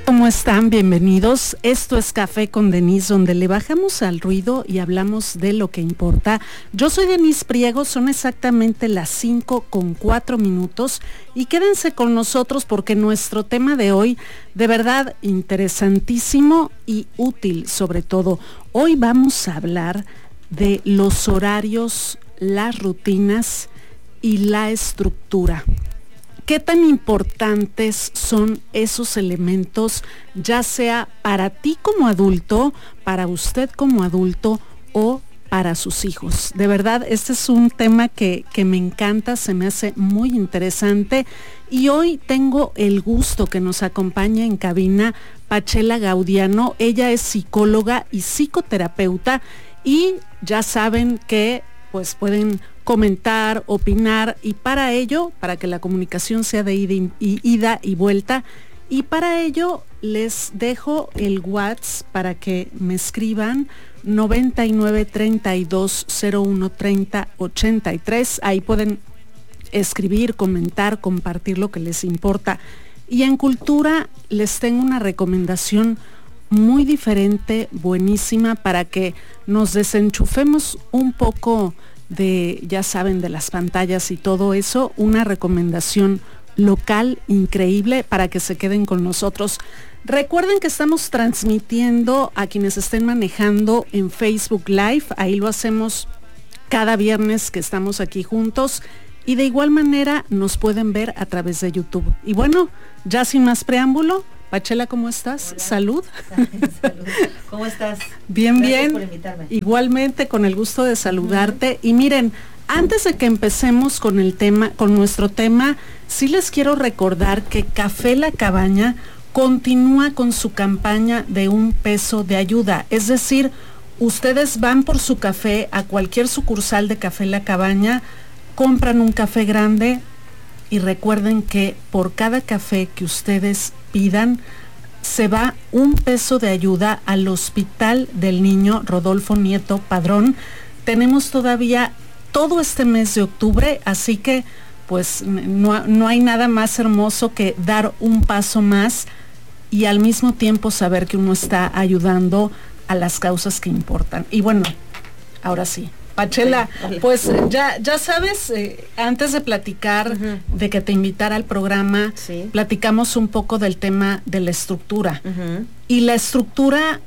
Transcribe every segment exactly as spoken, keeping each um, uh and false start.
¿cómo están? Bienvenidos. Esto es Café con Denise, donde le bajamos al ruido y hablamos de lo que importa. Yo soy Denise Priego, son exactamente las cinco con cuatro minutos y quédense con nosotros porque nuestro tema de hoy, de verdad interesantísimo y útil sobre todo. Hoy vamos a hablar de los horarios, las rutinas y la estructura. ¿Qué tan importantes son esos elementos, ya sea para ti como adulto, para usted como adulto o para sus hijos? De verdad, este es un tema que, que me encanta, se me hace muy interesante y hoy tengo el gusto que nos acompañe en cabina Pachela Gaudiano. Ella es psicóloga y psicoterapeuta y ya saben que pues pueden comentar, opinar y para ello, para que la comunicación sea de ida y, ida y vuelta, y para ello les dejo el WhatsApp para que me escriban noventa y nueve, treinta y dos, cero uno, treinta, ochenta y tres, ahí pueden escribir, comentar, compartir lo que les importa. Y en cultura les tengo una recomendación muy diferente, buenísima, para que nos desenchufemos un poco de, ya saben, de las pantallas y todo eso, una recomendación local increíble para que se queden con nosotros. Recuerden que estamos transmitiendo a quienes estén manejando en Facebook Live, ahí lo hacemos cada viernes que estamos aquí juntos y de igual manera nos pueden ver a través de YouTube. Y bueno, ya sin más preámbulo, Pachela, ¿cómo estás? Hola. Salud. Salud. ¿Cómo estás? Bien, Gracias bien. por invitarme. Igualmente, con el gusto de saludarte. Uh-huh. Y miren, antes de que empecemos con el tema, con nuestro tema, sí les quiero recordar que Café La Cabaña continúa con su campaña de un peso de ayuda. Es decir, ustedes van por su café a cualquier sucursal de Café La Cabaña, compran un café grande y recuerden que por cada café que ustedes pidan, se va un peso de ayuda al Hospital del Niño Rodolfo Nieto Padrón. Tenemos todavía todo este mes de octubre, así que pues no, no hay nada más hermoso que dar un paso más y al mismo tiempo saber que uno está ayudando a las causas que importan. Y bueno, ahora sí. Pachela, pues ya, ya sabes, eh, antes de platicar, uh-huh. de que te invitara al programa, sí. platicamos un poco del tema de la estructura. Uh-huh. Y la estructura,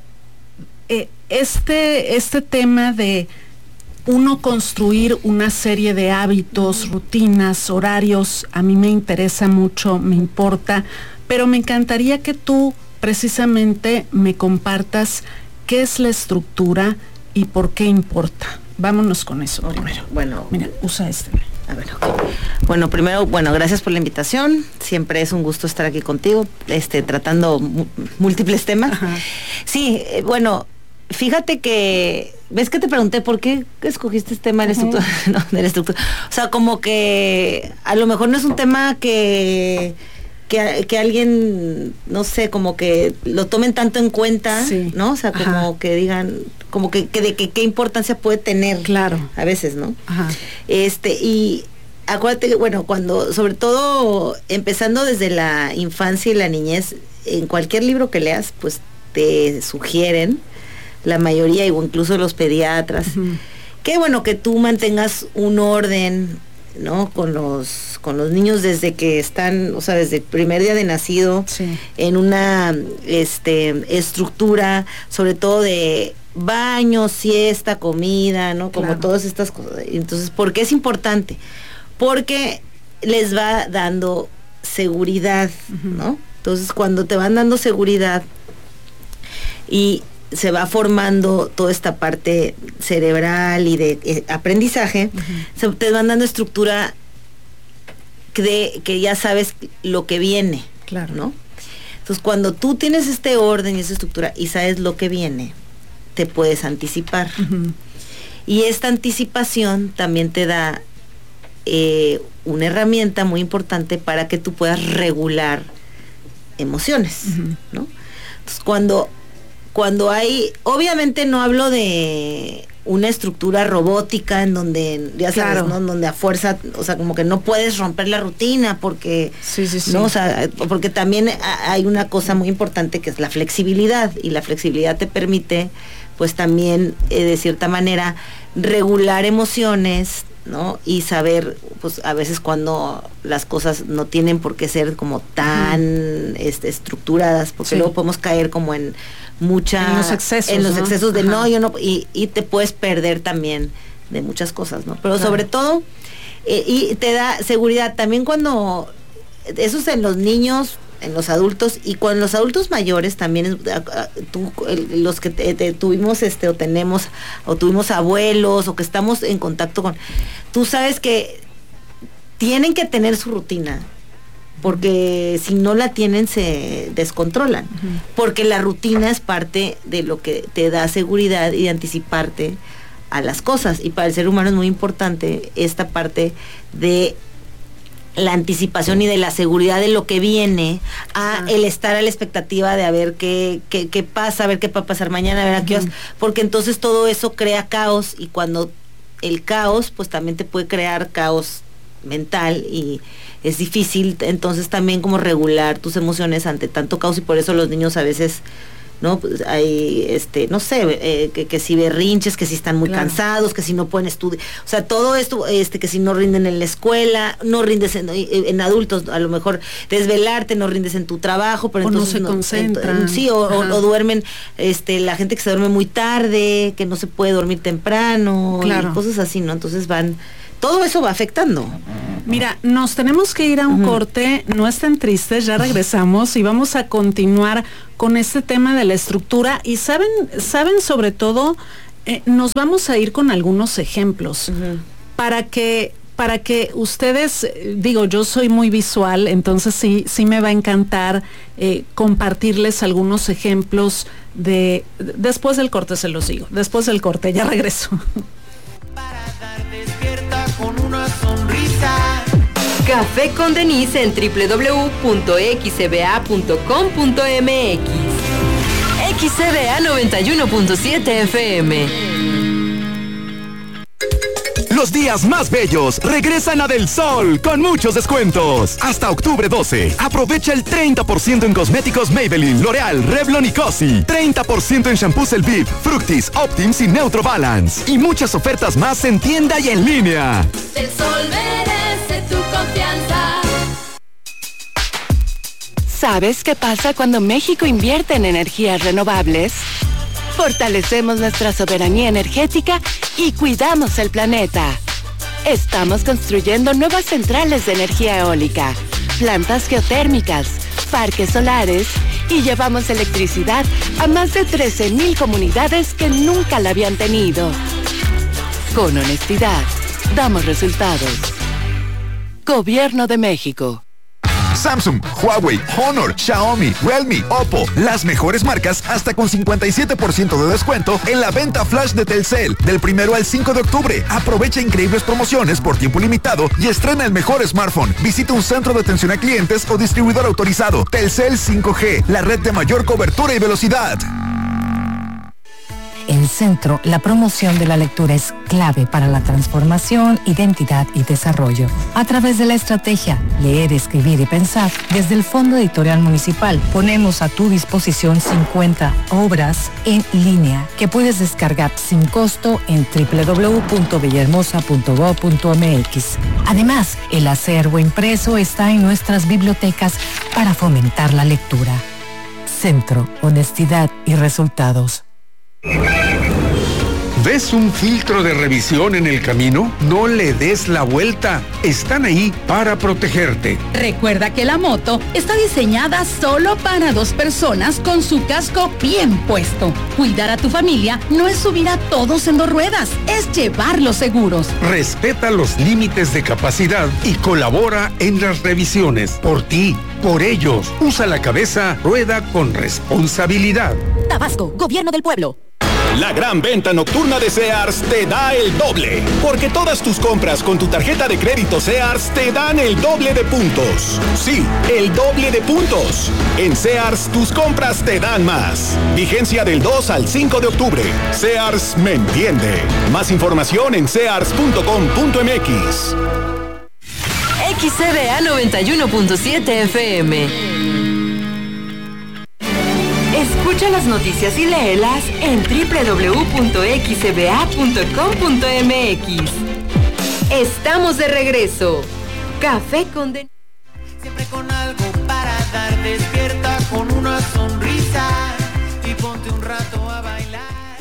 eh, este, este tema de uno construir una serie de hábitos, uh-huh. rutinas, horarios, a mí me interesa mucho, me importa, pero me encantaría que tú precisamente me compartas qué es la estructura y por qué importa. Vámonos con eso okay. primero. Bueno, mira, usa este. A ver, okay. Bueno, primero, bueno, gracias por la invitación. Siempre es un gusto estar aquí contigo, este, tratando m- múltiples temas. Ajá. Sí, eh, bueno, fíjate que, ves que te pregunté por qué escogiste este tema de la estructura, no, de la estructura. O sea, como que a lo mejor no es un tema que que, que alguien, no sé, como que lo tomen tanto en cuenta, sí. ¿no? O sea, como Ajá. que digan, como que, que de que qué importancia puede tener, claro, a veces, ¿no? Ajá. Este, y acuérdate que, bueno, cuando, sobre todo, empezando desde la infancia y la niñez, en cualquier libro que leas, pues te sugieren, la mayoría, o incluso los pediatras, uh-huh. que bueno, que tú mantengas un orden, ¿no? Con los con los niños desde que están, o sea, desde el primer día de nacido, sí. en una este estructura, sobre todo de baño, siesta, comida, ¿no? Como claro. todas estas cosas. Entonces, ¿por qué es importante? Porque les va dando seguridad, uh-huh. ¿no? Entonces, cuando te van dando seguridad y se va formando toda esta parte cerebral y de eh, aprendizaje, uh-huh. se te van dando estructura de que ya sabes lo que viene, claro, ¿no? Entonces, cuando tú tienes este orden y esa estructura y sabes lo que viene, te puedes anticipar. Uh-huh. Y esta anticipación también te da eh, una herramienta muy importante para que tú puedas regular emociones, uh-huh. ¿no? Entonces, cuando cuando hay, obviamente no hablo de una estructura robótica en donde, ya sabes, claro. ¿no? Donde a fuerza, o sea, como que no puedes romper la rutina porque, sí, sí, sí. ¿no? O sea, porque también hay una cosa muy importante que es la flexibilidad, y la flexibilidad te permite, pues también, eh, de cierta manera, regular emociones, ¿no? Y saber, pues, a veces cuando las cosas no tienen por qué ser como tan mm. este, estructuradas, porque sí. luego podemos caer como en mucha en los excesos, en los ¿no? excesos de Ajá. no, yo no, y, y te puedes perder también de muchas cosas, ¿no? Pero claro. sobre todo, eh, y te da seguridad también cuando, eso es en los niños, en los adultos, y con los adultos mayores también, es, tú, el, los que te, te tuvimos este o tenemos, o tuvimos abuelos, o que estamos en contacto con, tú sabes que tienen que tener su rutina, porque si no la tienen se descontrolan, uh-huh. porque la rutina es parte de lo que te da seguridad y de anticiparte a las cosas, y para el ser humano es muy importante esta parte de la anticipación y de la seguridad de lo que viene, a uh-huh. el estar a la expectativa de a ver qué, qué, qué pasa, a ver qué va a pasar mañana, a ver a qué horas, uh-huh. porque entonces todo eso crea caos, y cuando el caos, pues también te puede crear caos mental, y es difícil entonces también como regular tus emociones ante tanto caos, y por eso los niños a veces, ¿no? Pues hay, este, no sé, eh, que, que si berrinches, que si están muy claro. cansados, que si no pueden estudiar, o sea, todo esto, este, que si no rinden en la escuela, no rindes en, en adultos, a lo mejor desvelarte, no rindes en tu trabajo, pero o entonces no se concentran. En, sí, o, o, o duermen, este, la gente que se duerme muy tarde, que no se puede dormir temprano, claro. y cosas así, ¿no? Entonces van, todo eso va afectando. Mira, nos tenemos que ir a un uh-huh. corte, no estén tristes, ya regresamos y vamos a continuar con este tema de la estructura, y saben, saben sobre todo, eh, nos vamos a ir con algunos ejemplos uh-huh. para que para que ustedes, digo, yo soy muy visual, entonces sí, sí me va a encantar eh, compartirles algunos ejemplos de, después del corte se los digo, después del corte, ya regreso. Con una sonrisa. Café con Denise en doble u doble u doble u punto x c b a punto com punto m x. X C B A noventa y uno punto siete F M. Los días más bellos regresan a Del Sol con muchos descuentos. Hasta octubre doce. Aprovecha el treinta por ciento en cosméticos Maybelline, L'Oreal, Revlon y Cosi. treinta por ciento en shampoos El Viv, Fructis, Optims y Neutro Balance. Y muchas ofertas más en tienda y en línea. Del Sol merece tu confianza. ¿Sabes qué pasa cuando México invierte en energías renovables? Fortalecemos nuestra soberanía energética y cuidamos el planeta. Estamos construyendo nuevas centrales de energía eólica, plantas geotérmicas, parques solares y llevamos electricidad a más de trece mil comunidades que nunca la habían tenido. Con honestidad, damos resultados. Gobierno de México. Samsung, Huawei, Honor, Xiaomi, Realme, Oppo, las mejores marcas hasta con cincuenta y siete por ciento de descuento en la venta flash de Telcel del primero al cinco de octubre. Aprovecha increíbles promociones por tiempo limitado y estrena el mejor smartphone. Visita un centro de atención a clientes o distribuidor autorizado. Telcel cinco G, la red de mayor cobertura y velocidad. En Centro, la promoción de la lectura es clave para la transformación, identidad y desarrollo. A través de la estrategia Leer, Escribir y Pensar, desde el Fondo Editorial Municipal, ponemos a tu disposición cincuenta obras en línea que puedes descargar sin costo en doble u doble u doble u punto villahermosa punto gob punto m x. Además, el acervo impreso está en nuestras bibliotecas para fomentar la lectura. Centro, honestidad y resultados. ¿Ves un filtro de revisión en el camino? No le des la vuelta. Están ahí para protegerte. Recuerda que la moto está diseñada solo para dos personas con su casco bien puesto. Cuidar a tu familia no es subir a todos en dos ruedas, es llevarlos seguros. Respeta los límites de capacidad y colabora en las revisiones. Por ti, por ellos. Usa la cabeza, rueda con responsabilidad. Tabasco, Gobierno del Pueblo. La gran venta nocturna de Sears te da el doble, porque todas tus compras con tu tarjeta de crédito Sears te dan el doble de puntos. Sí, el doble de puntos. En Sears, tus compras te dan más. Vigencia del dos al cinco de octubre. Sears me entiende. Más información en sears punto com punto m x. X C B A noventa y uno punto siete F M. Escucha las noticias y léelas en doble u doble u doble u punto x c b a punto com punto m x. Estamos de regreso. Café con Denise. Siempre con algo para dar, despierta con una sonrisa y ponte un rato a bailar.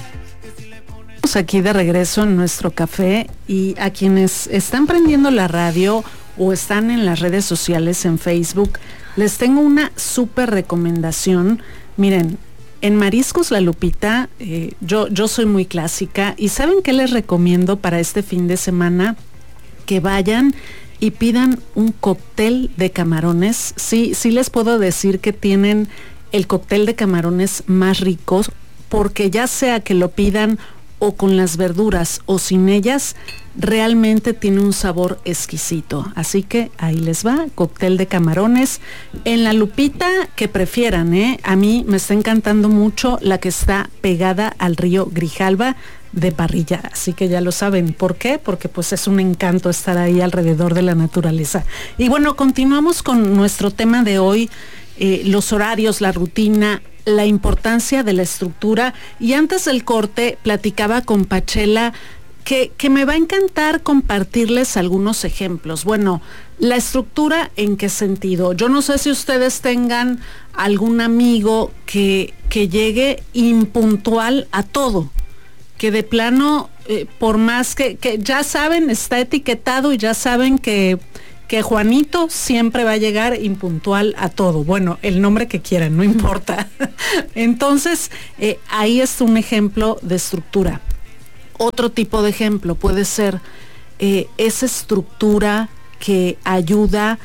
Estamos aquí de regreso en nuestro café, y a quienes están prendiendo la radio o están en las redes sociales, en Facebook, les tengo una súper recomendación. Miren, en Mariscos La Lupita, eh, yo, yo soy muy clásica, y ¿saben qué les recomiendo para este fin de semana? Que vayan y pidan un cóctel de camarones. Sí, sí les puedo decir que tienen el cóctel de camarones más ricos, porque ya sea que lo pidan o con las verduras o sin ellas, realmente tiene un sabor exquisito. Así que ahí les va, cóctel de camarones en La Lupita, que prefieran, ¿eh? A mí me está encantando mucho la que está pegada al río Grijalva de Parrilla, así que ya lo saben. ¿Por qué? Porque pues es un encanto estar ahí alrededor de la naturaleza. Y bueno, continuamos con nuestro tema de hoy, eh, los horarios, la rutina, la importancia de la estructura. Y antes del corte platicaba con Pachela que, que me va a encantar compartirles algunos ejemplos. Bueno, la estructura, ¿en qué sentido? Yo no sé si ustedes tengan algún amigo que, que llegue impuntual a todo, que de plano, eh, por más que, que ya saben, está etiquetado y ya saben que, que Juanito siempre va a llegar impuntual a todo. Bueno, el nombre que quieran, no importa. Entonces, eh, ahí es un ejemplo de estructura. Otro tipo de ejemplo puede ser eh, esa estructura que ayuda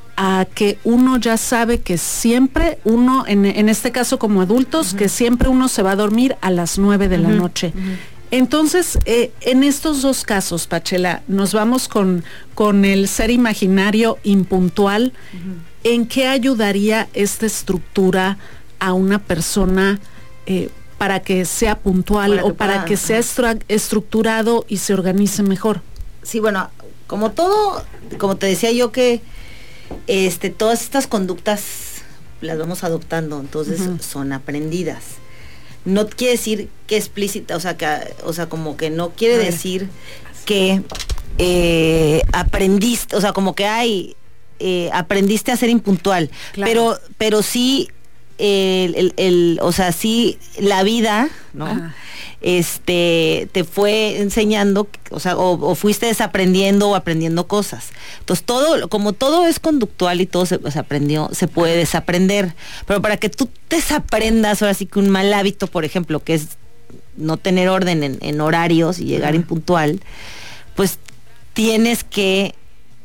a que uno ya sabe que siempre uno, en, en este caso como adultos, uh-huh, que siempre uno se va a dormir a las nueve de uh-huh, la noche. Uh-huh. Entonces, eh, en estos dos casos, Pachela, nos vamos con, con el ser imaginario impuntual. Uh-huh. ¿En qué ayudaría esta estructura a una persona eh, para que sea puntual para o para pueda, que sea estru- estructurado y se organice mejor? Sí, bueno, como todo, como te decía yo que este, todas estas conductas las vamos adoptando, entonces uh-huh, son aprendidas. No quiere decir que explícita, o sea, que, o sea, como que no quiere decir que eh, aprendiste, o sea, como que hay, eh, aprendiste a ser impuntual, claro, pero, pero sí, el, el, el, o sea, sí, la vida, ¿no? Ajá. Este, te fue enseñando, o sea, o, o fuiste desaprendiendo o aprendiendo cosas. Entonces todo, como todo es conductual y todo se, se aprendió, se puede desaprender. Pero para que tú desaprendas, ahora sí que un mal hábito, por ejemplo, que es no tener orden en, en horarios y llegar uh-huh, impuntual, pues tienes que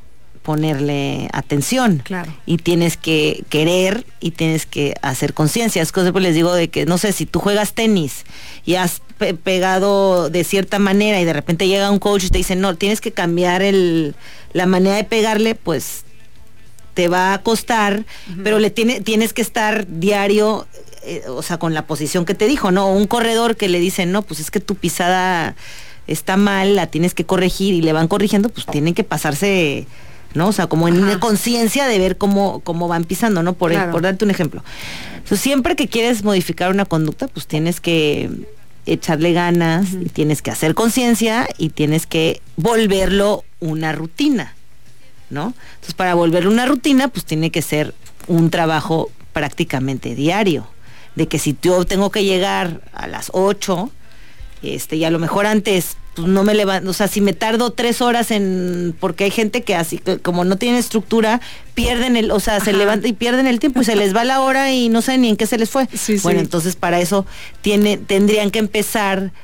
ponerle atención, claro, y tienes que querer y tienes que hacer conciencia. Es cosa que les digo de que, no sé, si tú juegas tenis y has pe- pegado de cierta manera y de repente llega un coach y te dice, no, tienes que cambiar el, la manera de pegarle, pues te va a costar, uh-huh, pero le tiene, tienes que estar diario, eh, o sea, con la posición que te dijo, ¿no? Un corredor que le dicen, no, pues es que tu pisada está mal, la tienes que corregir, y le van corrigiendo, pues tienen que pasarse, ¿no? O sea, como en una conciencia de ver cómo, cómo van pisando, ¿no? Por, claro, por darte un ejemplo. Entonces, siempre que quieres modificar una conducta, pues tienes que echarle ganas, uh-huh, y tienes que hacer conciencia y tienes que volverlo una rutina, ¿no? Entonces, para volverlo una rutina, pues tiene que ser un trabajo prácticamente diario, de que si yo tengo que llegar a las ocho, este, y a lo mejor antes pues no me levanto, o sea, si me tardo tres horas en, porque hay gente que así, que como no tiene estructura, pierden el, o sea, ajá, se levanta y pierden el tiempo y se les va la hora y no saben ni en qué se les fue. Sí, bueno, sí, entonces para eso tiene, tendrían que empezar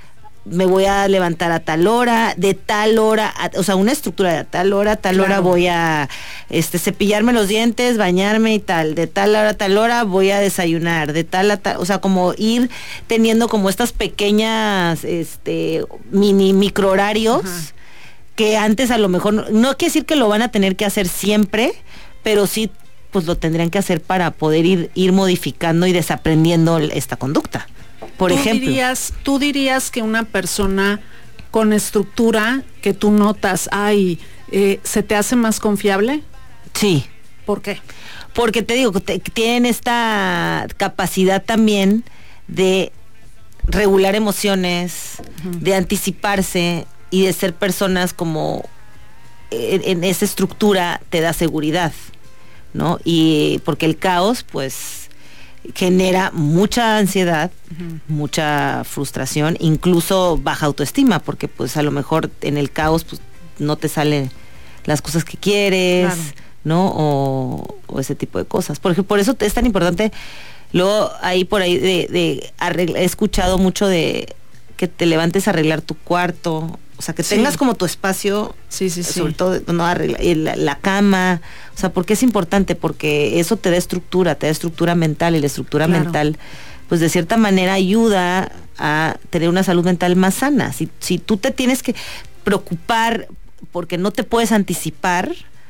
me voy a levantar a tal hora, de tal hora, a, o sea, una estructura de tal hora, a tal claro. hora voy a este cepillarme los dientes, bañarme y tal, de tal hora a tal hora voy a desayunar, de tal a tal, o sea, como ir teniendo como estas pequeñas este mini microhorarios que antes a lo mejor no, no quiere decir que lo van a tener que hacer siempre, pero sí pues lo tendrían que hacer para poder ir ir modificando y desaprendiendo esta conducta. Por ¿Tú ejemplo, dirías, tú dirías que una persona con estructura que tú notas, ay, eh, ¿se te hace más confiable? Sí. ¿Por qué? Porque te digo, que tienen esta capacidad también de regular emociones, uh-huh. de anticiparse y de ser personas como en, en esa estructura te da seguridad, ¿no? Y porque el caos, pues genera mucha ansiedad, uh-huh. mucha frustración, incluso baja autoestima, porque pues a lo mejor en el caos pues no te salen las cosas que quieres, claro. ¿no? O, o ese tipo de cosas. Por ejemplo, por eso es tan importante. Luego ahí por ahí de, de arregla, he escuchado mucho de que te levantes a arreglar tu cuarto, o sea, que sí. tengas como tu espacio, sí, sí, sobre sí. todo no arregla, la, la cama, o sea, porque es importante, porque eso te da estructura, te da estructura mental, y la estructura claro. mental, pues de cierta manera ayuda a tener una salud mental más sana. Si, si tú te tienes que preocupar porque no te puedes anticipar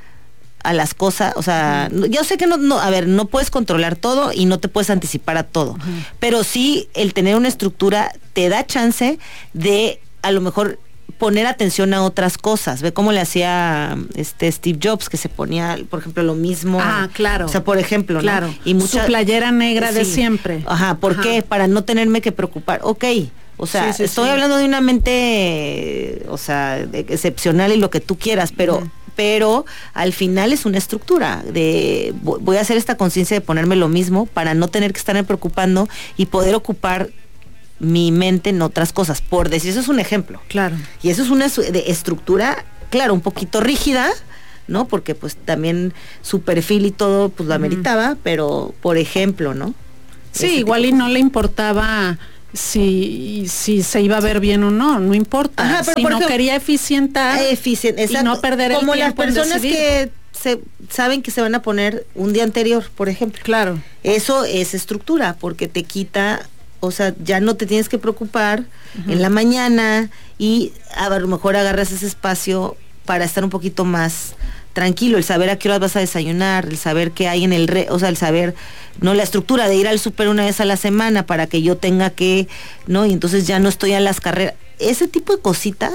a las cosas, o sea, uh-huh. yo sé que no, no, a ver, no puedes controlar todo y no te puedes anticipar a todo, uh-huh. pero sí el tener una estructura te da chance de a lo mejor poner atención a otras cosas. Ve cómo le hacía este Steve Jobs, que se ponía, por ejemplo, lo mismo. Ah, claro. O sea, por ejemplo, claro. ¿no? Y mucha, su playera negra sí. de siempre. Ajá, ¿por Ajá. qué? Para no tenerme que preocupar. Ok, o sea, sí, sí, estoy sí. hablando de una mente, o sea, excepcional y lo que tú quieras, pero... Uh-huh. pero al final es una estructura de voy a hacer esta conciencia de ponerme lo mismo para no tener que estarme preocupando y poder ocupar mi mente en otras cosas, por decir, eso es un ejemplo. Claro. Y eso es una de estructura, claro, un poquito rígida, ¿no? Porque pues también su perfil y todo pues lo ameritaba, uh-huh. pero por ejemplo, ¿no? Sí, ese igual y no le importaba si si se iba a ver bien o no, no importa. Ajá, pero si por no ejemplo, quería eficientar eficient, y no perder el como tiempo. Como las personas que se saben que se van a poner un día anterior, por ejemplo. Claro. Eso es estructura, porque te quita, o sea, ya no te tienes que preocupar uh-huh. en la mañana y a lo mejor agarras ese espacio para estar un poquito más tranquilo, el saber a qué horas vas a desayunar, el saber qué hay en el re, o sea, el saber, no, la estructura de ir al súper una vez a la semana para que yo tenga que, ¿no? Y entonces ya no estoy a las carreras. Ese tipo de cositas,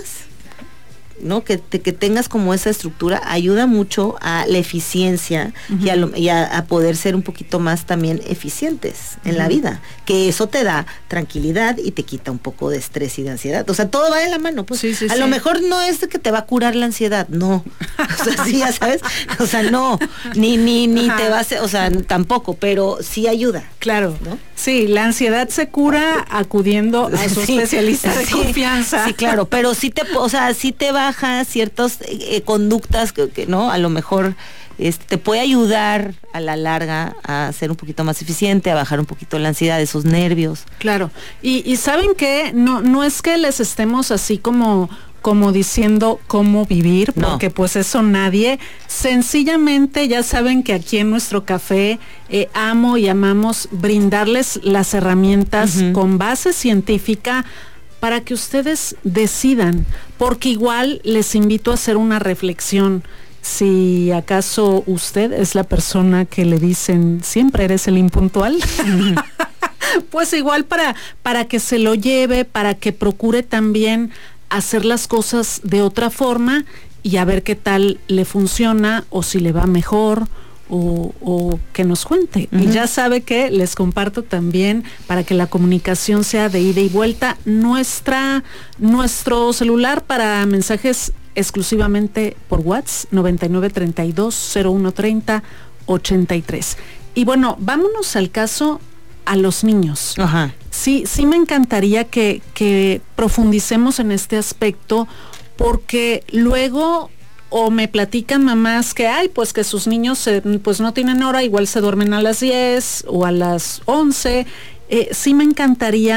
¿no? Que, te, que tengas como esa estructura ayuda mucho a la eficiencia uh-huh. y, a, lo, y a, a poder ser un poquito más también eficientes en uh-huh. la vida, que eso te da tranquilidad y te quita un poco de estrés y de ansiedad, o sea, todo va de la mano, pues sí, sí, a sí. lo mejor no es que te va a curar la ansiedad, no, o sea, sí, ya sabes, o sea, no, ni ni ni te va a hacer, o sea, tampoco, pero sí ayuda. Claro, ¿no? Sí, la ansiedad se cura acudiendo a su sí, especialista de sí, confianza. Sí, claro, pero sí te, o sea, sí te baja ciertas eh, conductas que, que, ¿no? A lo mejor este, te puede ayudar a la larga a ser un poquito más eficiente, a bajar un poquito la ansiedad, esos nervios. Claro, y, y ¿saben qué? No, no es que les estemos así como... como diciendo cómo vivir, porque no. pues eso nadie, sencillamente ya saben que aquí en nuestro café eh, amo y amamos brindarles las herramientas uh-huh. con base científica para que ustedes decidan, porque igual les invito a hacer una reflexión. Si acaso usted es la persona que le dicen siempre eres el impuntual, uh-huh. pues igual para, para que se lo lleve, para que procure también hacer las cosas de otra forma y a ver qué tal le funciona o si le va mejor o, o que nos cuente. Uh-huh. Y ya sabe que les comparto también, para que la comunicación sea de ida y vuelta, nuestra nuestro celular para mensajes exclusivamente por WhatsApp, noventa y nueve treinta y dos cero uno treinta ochenta y tres. Y bueno, vámonos al caso a los niños. Ajá. Sí, sí me encantaría que, que profundicemos en este aspecto, porque luego o me platican mamás que ay, pues que sus niños se, pues no tienen hora, igual se duermen a las diez o a las once. Eh, sí me encantaría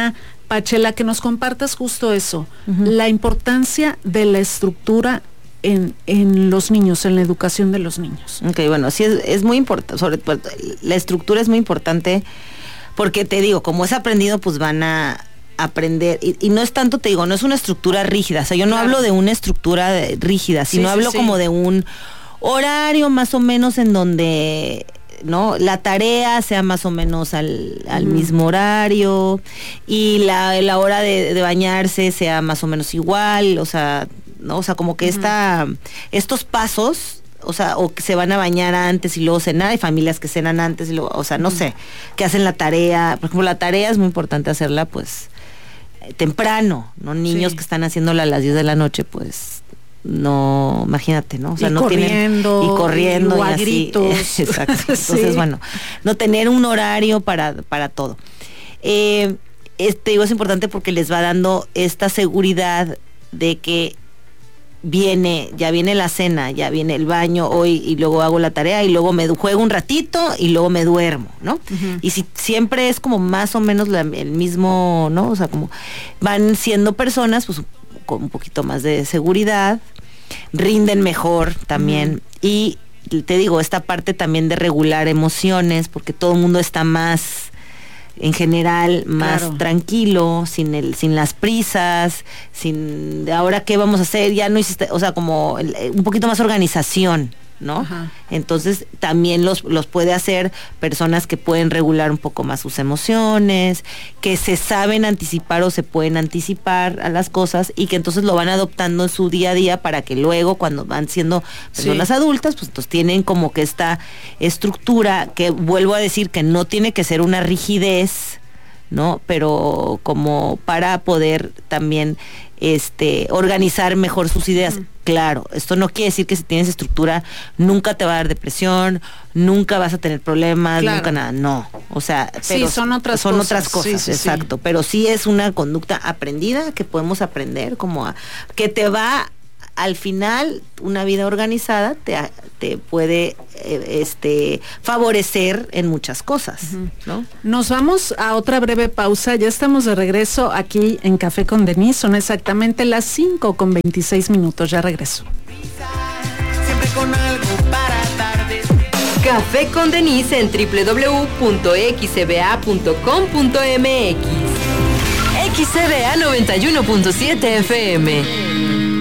Pachela, que nos compartas justo eso, uh-huh. la importancia de la estructura en, en los niños, en la educación de los niños. Ok, bueno, sí es, es muy importante, sobre todo la estructura es muy importante porque te digo, como es aprendido, pues van a aprender, y, y no es tanto, te digo, no es una estructura rígida, o sea, yo no claro. hablo de una estructura de, rígida, sino sí, hablo sí, como sí. de un horario más o menos en donde... ¿no? La tarea sea más o menos al, al uh-huh. mismo horario y la, la hora de, de bañarse sea más o menos igual, o sea, ¿no? O sea, como que uh-huh. esta, estos pasos, o sea, o que se van a bañar antes y luego cenar, hay familias que cenan antes y luego, o sea, no uh-huh. sé, que hacen la tarea, por ejemplo, la tarea es muy importante hacerla, pues, temprano, ¿no? Niños sí. que están haciéndola a las diez de la noche, pues, no, imagínate, ¿no? O sea, y no corriendo, tienen, y corriendo y, y a así. gritos. Exacto. Entonces, sí. bueno, no tener un horario para, para todo. Eh, este, digo, es importante porque les va dando esta seguridad de que viene, ya viene la cena, ya viene el baño hoy y luego hago la tarea y luego me juego un ratito y luego me duermo, ¿no? Uh-huh. Y si siempre es como más o menos la, el mismo, ¿no? O sea, como van siendo personas, pues con un poquito más de seguridad, rinden mejor también. Uh-huh. Y te digo, esta parte también de regular emociones, porque todo el mundo está más, en general, más claro. tranquilo, sin el, sin las prisas, sin ahora qué vamos a hacer, ya no hiciste, o sea, como el, un poquito más organización, ¿no? Ajá. Entonces también los, los puede hacer personas que pueden regular un poco más sus emociones, que se saben anticipar o se pueden anticipar a las cosas y que entonces lo van adoptando en su día a día para que luego cuando van siendo personas sí. adultas, pues entonces tienen como que esta estructura que vuelvo a decir que no tiene que ser una rigidez, ¿no? Pero como para poder también este organizar mejor sus ideas. Mm. Claro, esto no quiere decir que si tienes estructura nunca te va a dar depresión, nunca vas a tener problemas, claro. nunca nada, no. O sea, pero sí, son otras son cosas. otras cosas, sí, sí, exacto. Sí. Pero sí es una conducta aprendida que podemos aprender, como a, que te va al final, una vida organizada te, te puede eh, este favorecer en muchas cosas, uh-huh. ¿no? Nos vamos a otra breve pausa, ya estamos de regreso aquí en Café con Denise, son exactamente las cinco con veintiséis minutos, ya regreso. Siempre con algo para tarde. Café con Denise en doble u doble u doble u punto x c b a punto com punto m x. X C B A noventa y uno punto siete F M.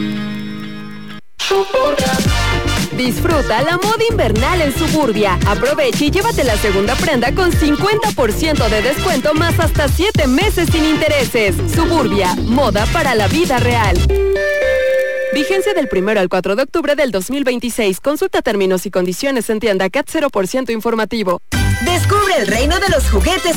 Disfruta la moda invernal en Suburbia. Aprovecha y llévate la segunda prenda con cincuenta por ciento de descuento más hasta siete meses sin intereses. Suburbia, moda para la vida real. Vigencia del primero al cuatro de octubre del dos mil veintiséis. Consulta términos y condiciones en tienda C A T cero por ciento informativo. Descubre el reino de los juguetes